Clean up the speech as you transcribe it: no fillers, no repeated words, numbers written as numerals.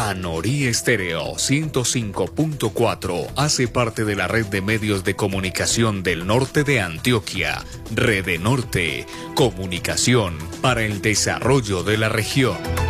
Anorí Estéreo 105.4 hace parte de la red de medios de comunicación del norte de Antioquia. Rede Norte, comunicación para el desarrollo de la región.